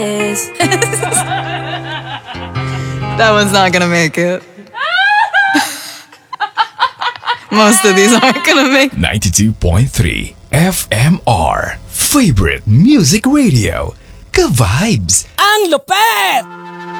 That one's not gonna make it. Most of these aren't gonna make it. 92.3 FMR Favorite Music Radio. Ka-vibes! Ang lupet!